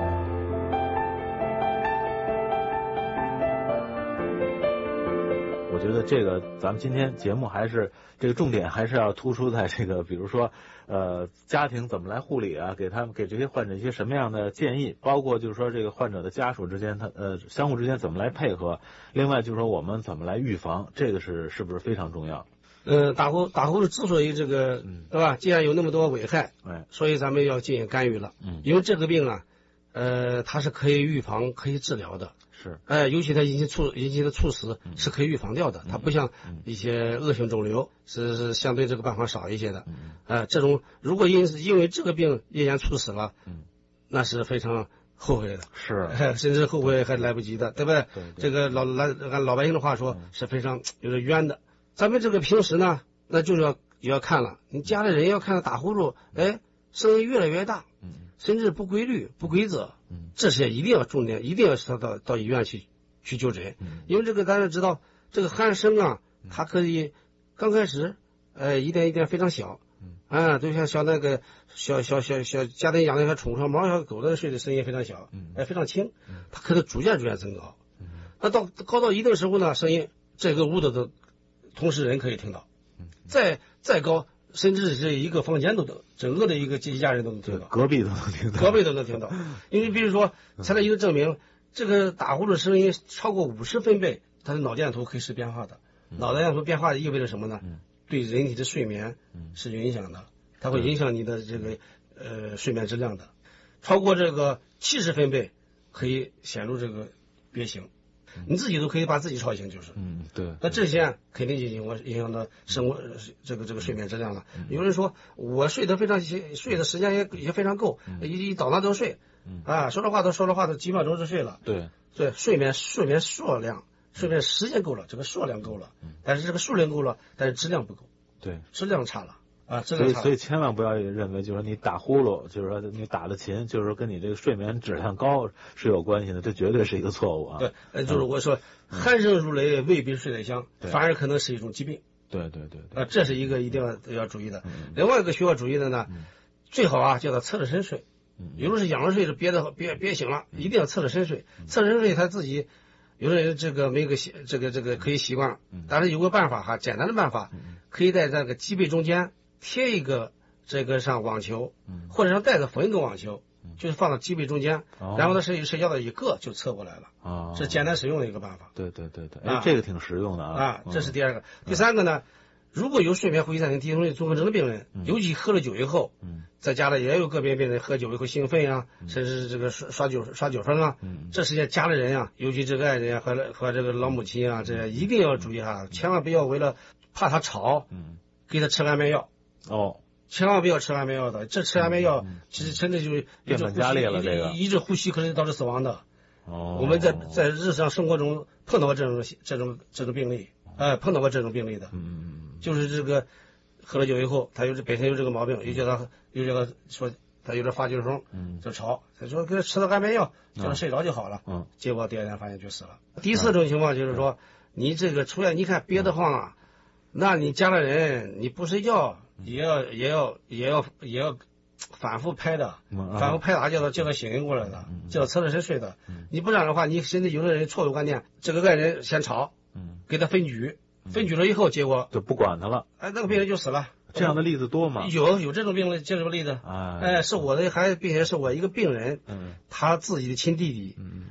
我觉得这个咱们今天节目还是这个重点还是要突出在这个，比如说呃家庭怎么来护理啊，给他们给这些患者一些什么样的建议，包括就是说这个患者的家属之间他呃相互之间怎么来配合，另外就是说我们怎么来预防，这个是是不是非常重要？ 呃，打呼打呼噜之所以这个， 嗯， 对吧？既然有那么多危害， 哎， 所以咱们要进行干预了。 嗯， 因为这个病啊，呃，它是可以预防、可以治疗的。 是， 哎，尤其它引起猝引起的猝死是可以预防掉的，它不像一些恶性肿瘤是是相对这个办法少一些的。呃，这种如果因因为这个病咽炎猝死了，那是非常后悔的， 是， 甚至后悔还来不及的，对不对？ 对， 这个老来按老百姓的话说是非常有点冤的。咱们这个平时呢，那就是要也要看了，你家里人要看到打呼噜，哎，声音越来越大，甚至不规律、不规则。这些一定要重点，一定要到到到医院去去就诊，因为这个大家知道，这个鼾声啊，它可以刚开始，呃，一点一点非常小，啊，就像小那个小小小小家庭养的小宠物、小猫、小狗的睡的声音非常小，哎，非常轻，它可能逐渐逐渐增高，那到高到一定时候呢，声音这个屋子的同时人可以听到，再再高。甚至是一个房间都能，整个的一个一家人都能听到， 隔壁都能听到， 隔壁都能听到。因为比如说，才来一个证明，这个打呼噜声音超过五十分贝，它的脑电图可以是变化的。脑电图变化意味着什么呢？对人体的睡眠是有影响的，它会影响你的这个呃睡眠质量的。超过这个七十分贝，可以显露这个憋醒。你自己都可以把自己吵醒，就是， 嗯，对， 那这些肯定就影响影响到生活这个这个睡眠质量了。有人说我睡得非常睡的时间也也非常够，一一早上都睡，啊，说的话都说的话都几秒钟就睡了。 对， 对，睡眠睡眠数量、睡眠时间够了，这个数量够了，但是这个数量够了，但是质量不够， 对， 质量差了。啊， 所以所以千万不要认为就是说你打呼噜，就是说你打的勤，就是说跟你这个睡眠质量高是有关系的，这绝对是一个错误啊。 对，呃，就是我说，鼾声如雷未必睡得香，反而可能是一种疾病。 对对对对，啊，这是一个一定要要注意的。另外一个需要注意的呢，最好啊叫他侧着身睡，有的是仰着睡是憋的憋憋醒了，一定要侧着身睡。侧着身睡他自己。有的人这个没有个习这个这个可以习惯，但是有个办法哈，简单的办法，可以在这个脊背中间贴一个这个上网球，或者说带着缝一个网球，就是放到脊背中间，然后呢睡睡觉的一个就侧过来了，哦，是简单实用的一个办法。 对对对对，哎，这个挺实用的啊。 啊，这是第二个。第三个呢，如果有睡眠呼吸暂停低通类综合征的病人，尤其喝了酒以后，在家里也有个别病人喝酒以后兴奋啊，甚至是这个耍耍酒耍酒疯啊，这时间家里人啊，尤其这个爱人啊和和这个老母亲啊，这一定要注意哈，千万不要为了怕他吵，给他吃安眠药。 哦， 千万不要吃安眠药的，这吃安眠药其实真的就是变本加厉了，这个一直呼吸可能导致死亡的。 哦， 我们在在日常生活中碰到过这种这种这种病例，哎，碰到过这种病例的， 嗯， 就是这个喝了酒以后，他有本身有这个毛病，又叫他又叫他说他有点发酒疯，嗯，就吵，他说给他吃了安眠药，叫他睡着就好了，嗯，结果第二天发现就死了。第四种情况就是说，你这个出现你看憋得慌了，那你家里人你不睡觉。也要也要也要也要反复拍的，反复拍打叫他叫他醒醒过来的，叫他侧着身睡的。你不这样的话，你甚至有的人错误观念，这个爱人先吵，给他分居，分居了以后，结果就不管他了， 哎，那个病人就死了。 这样的例子多吗？ 有有这种病例，这种例子，哎，是我的，还并且是我一个病人，他自己的亲弟弟，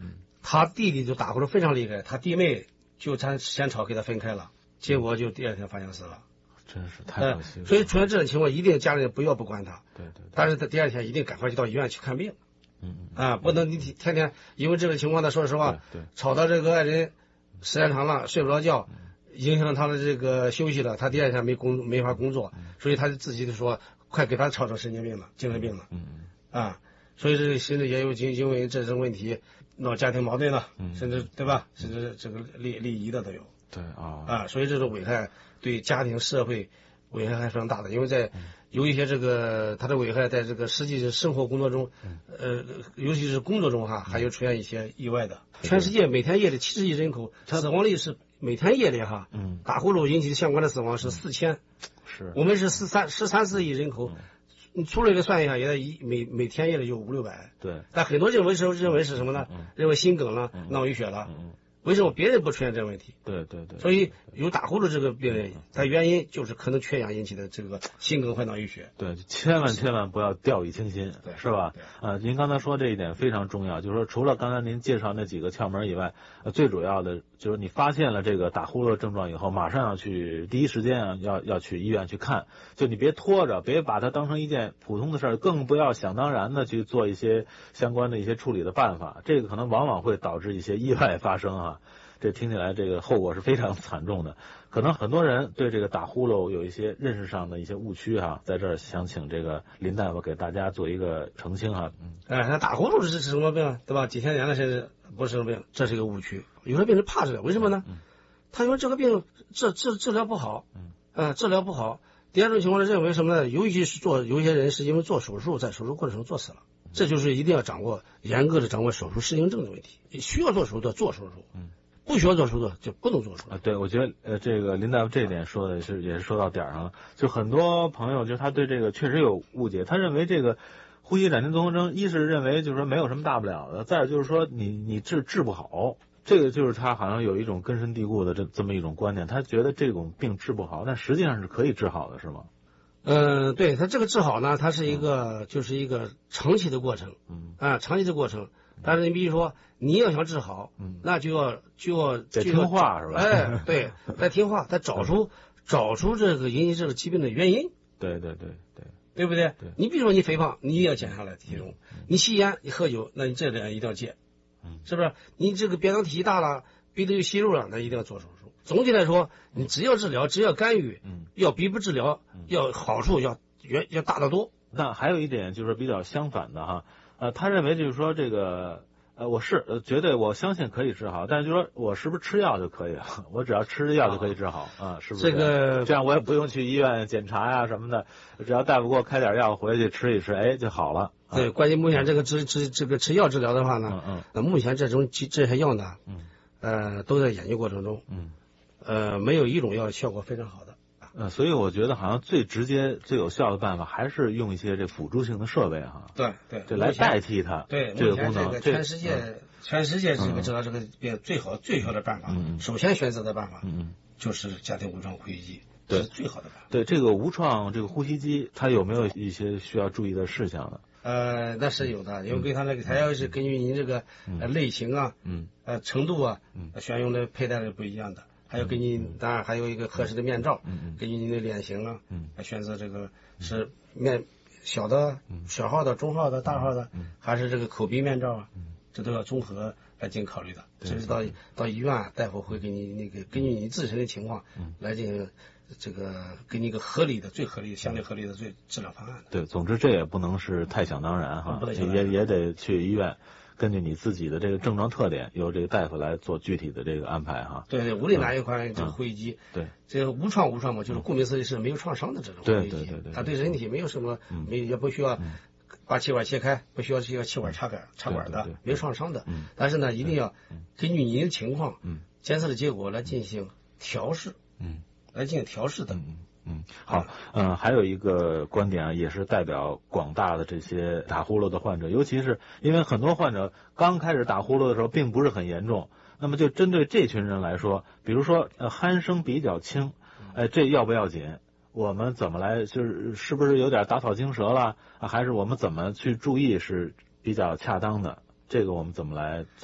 他弟弟就打呼噜非常厉害，他弟妹就先先炒给他分开了，结果就第二天发现死了。 真是太可惜了。 所以出现这种情况，一定家里人不要不管他。 对对对。 但是他第二天一定赶快就到医院去看病。 嗯嗯。 啊，不能你天天因为这个情况呢，说实话， 对， 吵到这个爱人时间长了睡不着觉，影响他的这个休息了，他第二天没工没法工作，所以他就自己就说，快给他吵成神经病了，精神病了。 嗯嗯。 啊，所以这个甚至也有因因为这种问题闹家庭矛盾了，甚至对吧？甚至这个离离异的都有。 对啊。 啊，所以这种危害对家庭社会危害还是非常大的，因为在有一些这个它的危害在这个实际生活工作中，呃，尤其是工作中哈，还有出现一些意外的。全世界每天夜里七十亿人口，死亡率是每天夜里哈， 嗯， 打呼噜引起相关的死亡是四千， 是我们是十三十三四亿人口。你粗略的算一下，也得一每每天夜里有五六百。 对。 但很多认为是认为是什么呢？ 嗯、 认为心梗了、嗯、脑淤血了。嗯、为什么别人不出现这个问题？ 对对对。 所以有打呼噜这个病人，它原因就是可能缺氧引起的这个心梗或脑淤血。 对，千万千万不要掉以轻心，是吧？啊，您刚才说这一点非常重要，就是说除了刚才您介绍那几个窍门以外，呃，最主要的就是你发现了这个打呼噜症状以后，马上要去第一时间啊，要要去医院去看，就你别拖着，别把它当成一件普通的事儿，更不要想当然的去做一些相关的一些处理的办法，这个可能往往会导致一些意外发生啊。这听起来这个后果是非常惨重的，可能很多人对这个打呼噜有一些认识上的一些误区哈、啊，在这儿想请这个林大夫给大家做一个澄清哈。 嗯，哎，那打呼噜是什么病，对吧？几千年了，现在不是什么病，这是一个误区。有些病人怕治疗，为什么呢？嗯、他说这个病治治治疗不好，嗯，呃，治疗不好。第二种情况是认为什么呢？尤其是做有一些人是因为做手术，在手术过程中做死了。这就是一定要掌握严格的掌握手术适应症的问题。需要做手术的做手术，嗯。不需要做手术就不能做手术啊！对，我觉得呃，这个林大夫这点说的是也是说到点儿上了。就很多朋友就他对这个确实有误解，他认为这个呼吸暂停综合征，一是认为就是说没有什么大不了的，再有就是说你你治治不好，这个就是他好像有一种根深蒂固的这这么一种观念，他觉得这种病治不好，但实际上是可以治好的，是吗？ 呃，对，他这个治好呢，它是一个、嗯、就是一个长期的过程，嗯啊，长期的过程。但是你比如说，你要想治好，嗯，那就要就要得听话是吧？ 哎，对，得听话，得找出找出这个引起这个疾病的原因。 对对对对， 对不对？ 对。 你比如说你肥胖，你也要减下来体重；嗯、你吸烟，你喝酒，那你这两样一定要戒，嗯，是不是？你这个扁桃体积大了，鼻子有息肉了，那一定要做手术。总体来说，你只要治疗，只要干预，嗯，要比不治疗要好处要要要大得多。 那还有一点就是比较相反的哈。呃，他认为就是说这个，呃，我是呃绝对我相信可以治好，但是就说我是不是吃药就可以了？我只要吃药就可以治好啊？是不是？ 这个这样我也不用去医院检查呀、啊、什么的，只要大夫给我开点药回去吃一吃，哎就好了。 啊、对，关键目前这个治治这个吃药治疗的话呢，嗯嗯，那目前这种这些药呢，嗯，呃，都在研究过程中，嗯，呃，没有一种药效果非常好的。 呃，所以我觉得好像最直接、最有效的办法还是用一些这辅助性的设备哈。 对对， 这来代替它。 对， 这个功能。 这个全世界、嗯、全世界这个治疗这个病最好、嗯、最好的办法，嗯，首先选择的办法，嗯，就是家庭无创呼吸机， 对， 是最好的办法。 对，这个无创这个呼吸机，它有没有一些需要注意的事项呢？ 呃，那是有的，因为它那个它要是根据您这个、嗯、呃类型啊，嗯，呃程度啊，嗯，选用的佩戴是不一样的。还有根据，当然还有一个合适的面罩，嗯，根据您的脸型啊，嗯，来选择这个是面小的、小号的、中号的、大号的，嗯，还是这个口鼻面罩啊，嗯，这都要综合来进行考虑的。甚至到到医院，大夫会给你那个根据你自身的情况，嗯，来进行这个给你一个合理的、最合理的、相对合理的最治疗方案的。 对，总之这也不能是太想当然哈，也也得去医院。根据你自己的这个症状特点，由这个大夫来做具体的这个安排哈。 对对，无论哪一款这个呼吸机， 嗯、对， 这个无创无创嘛，就是顾名思义是没有创伤的这种呼吸机， 对对对对， 它对人体没有什么，嗯、没也不需要把气管切开，不需要这个气管插管插管的， 对对对没有创伤的。嗯、但是呢，一定要根据您的情况，嗯，监测的结果来进行调试，嗯，来进行调试的。 嗯嗯，好，嗯，还有一个观点啊，也是代表广大的这些打呼噜的患者，尤其是因为很多患者刚开始打呼噜的时候并不是很严重，那么就针对这群人来说，比如说呃鼾声比较轻，哎，这要不要紧？我们怎么来就是是不是有点打草惊蛇了啊？还是我们怎么去注意是比较恰当的？这个我们怎么来做？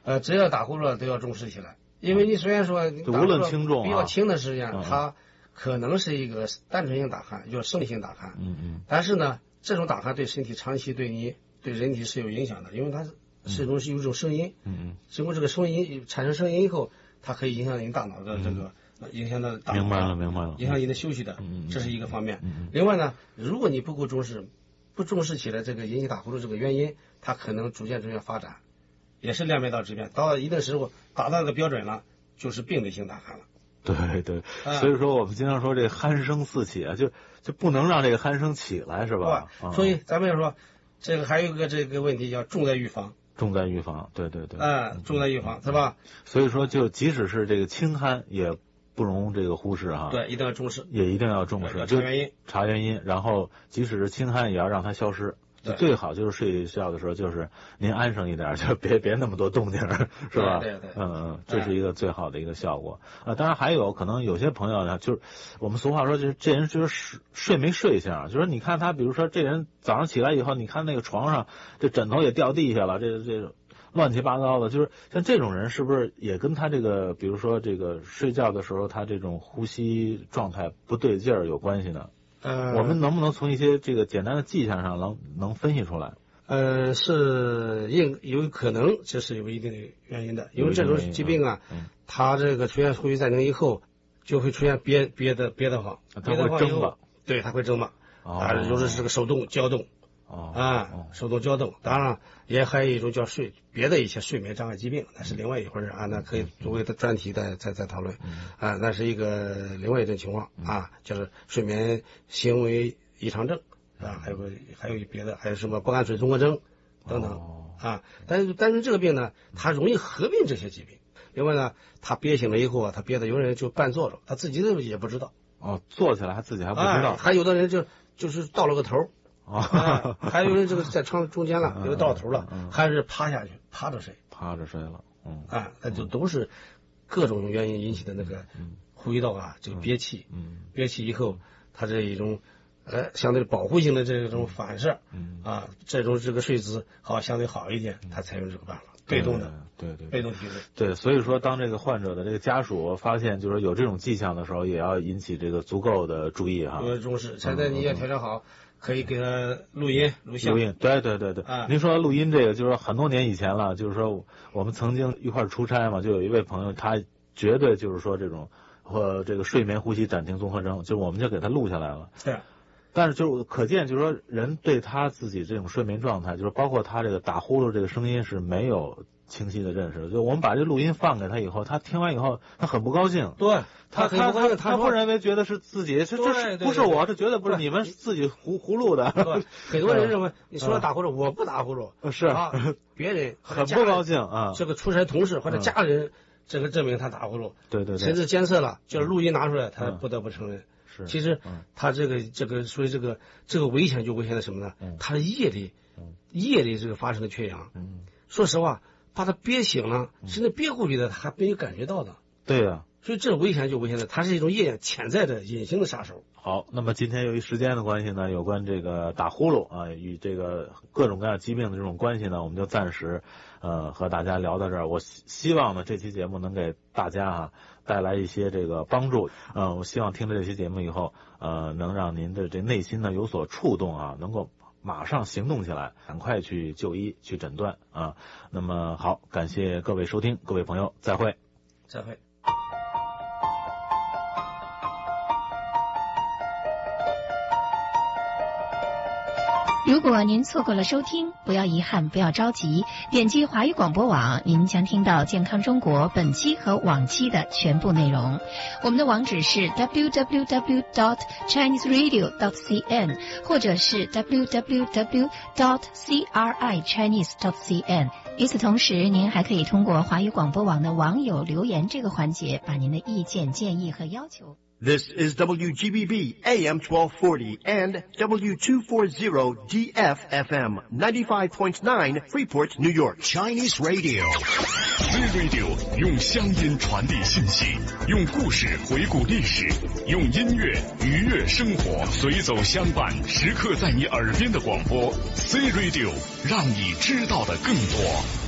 呃，只要打呼噜都要重视起来，因为你虽然说无论轻重、啊、 比较轻的实际上、 嗯、 它可能是一个单纯性打鼾，就是生理性打鼾。 嗯嗯。 但是呢，这种打鼾对身体长期对你对人体是有影响的，因为它是一种是有一种声音。 嗯嗯。 经过这个声音产生声音以后，它可以影响你大脑的这个。嗯影响到大脑， 明白了，明白了， 影响你的休息的， 嗯、 这是一个方面。 嗯、 另外呢，如果你不够重视，不重视起来这个引起打呼噜这个原因，它可能逐渐逐渐发展，也是两边道之变。到一定时候达到那个标准了，就是病理性打鼾了。 对对，嗯、所以说我们经常说这个鼾声四起啊，就就不能让这个鼾声起来，是吧？ 嗯、所以咱们要说，这个还有一个这个问题叫重在预防。 重在预防，对对对。 嗯，重在预防，是吧？ 所以说，就即使是这个轻鼾也不容这个忽视哈， 对，一定要重视， 也一定要重视， 查原因， 查原因，然后即使是轻鼾，也要让它消失。最好就是睡觉的时候，就是您安生一点，就别别那么多动静，是吧？ 对对对， 嗯嗯，这是一个最好的一个效果。啊、呃，当然还有可能有些朋友呢，就是我们俗话说，就是这人就是睡睡没睡相，就是你看他，比如说这人早上起来以后，你看那个床上这枕头也掉地下了，这这。乱七八糟的，就是像这种人，是不是也跟他这个，比如说这个睡觉的时候，他这种呼吸状态不对劲儿有关系呢？ 呃， 我们能不能从一些这个简单的迹象上能能分析出来？ 呃，是应有可能这是有一定的原因的，因为这种疾病啊， 嗯、 它这个出现呼吸暂停以后，就会出现憋憋的憋得慌， 它会挣吧？ 对，它会挣吧？ 哦、 啊，有的是个手动搅动。 哦啊，手动搅动，当然也还有一种叫睡别的一些睡眠障碍疾病，那是另外一回事啊，那可以作为的专题再再再讨论，啊，那是一个另外一种情况啊，就是睡眠行为异常症啊，还有个还有别的，还有什么不安睡综合征等等啊，但是但是这个病呢，它容易合并这些疾病，另外呢，他憋醒了以后啊，他憋的有人就半坐着，他自己的也不知道哦，坐起来他自己还不知道， 啊、还有的人就就是到了个头。 啊、 哦，还有人这个在床中间了，有的到头了， 嗯嗯、 还是趴下去，趴着睡， 趴着睡了，嗯， 啊，那就都是各种原因引起的那个呼吸道啊，这个憋气， 嗯， 憋气以后，它这一种呃相对保护性的这种反射， 嗯， 啊，这种这个睡姿好相对好一点，他采用这个办法，被动的， 对 对, 对， 被动体质， 对，所以说当这个患者的这个家属发现就是有这种迹象的时候，也要引起这个足够的注意哈， 呃，重视，现在你也调整好。可以给他录音、录像。 录音，对对对对。 啊， 您说录音这个，就是说很多年以前了，就是说我们曾经一块儿出差嘛，就有一位朋友，他绝对就是说这种或这个睡眠呼吸暂停综合征，就我们就给他录下来了。 对。 但是就是可见，就是说人对他自己这种睡眠状态，就是包括他这个打呼噜这个声音是没有清晰的认识的。就我们把这录音放给他以后，他听完以后，他很不高兴。 对， 他他他他不认为觉得是自己，这这不是我，这绝对不是你们自己胡胡录的。 对，很多人认为你说打呼噜，我不打呼噜， 是啊，别人很不高兴啊。 这个出差同事或者家人，这个证明他打呼噜。 对对对。 甚至监测了，就是录音拿出来，他不得不承认。 是。 其实他这个这个所以这个这个危险就危险在什么呢？他的夜里夜里这个发生的缺氧。 嗯。 说实话。把他憋醒了，甚至憋过去的他还没有感觉到的。 对呀、啊， 所以这危险就危险的，它是一种夜潜在的隐形的杀手。 好，那么今天由于时间的关系呢，有关这个打呼噜啊与这个各种各样疾病的这种关系呢，我们就暂时呃和大家聊到这儿。我希望呢这期节目能给大家啊带来一些这个帮助。呃，我希望听了这期节目以后，呃，能让您的这内心呢有所触动啊，能够马上行动起来，赶快去就医去诊断啊。那么好，感谢各位收听，各位朋友，再会， 再会。 如果您错过了收听，不要遗憾，不要着急，点击华语广播网，您将听到健康中国本期和往期的全部内容。我们的网址是 double-u double-u double-u dot chinese radio dot c n 或者是 double-u double-u double-u dot c r i chinese dot c n。与此同时，您还可以通过华语广播网的网友留言这个环节，把您的意见、建议和要求。 This is W G B B A M twelve forty and W two forty D F F M ninety-five point nine Freeport, New York. Chinese Radio. C Radio 用乡音传递信息，用故事回顾历史，用音乐愉悦生活，随走相伴，时刻在你耳边的广播。C Radio 让你知道的更多。